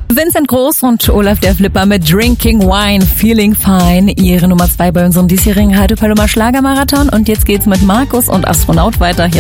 Vincent Groß und Olaf der Flipper mit Drinking Wine, Feeling Fine. Ihre Nummer 2 bei unserem diesjährigen Radio Paloma Schlagermarathon. Und jetzt geht's mit Markus und Astronaut weiter hier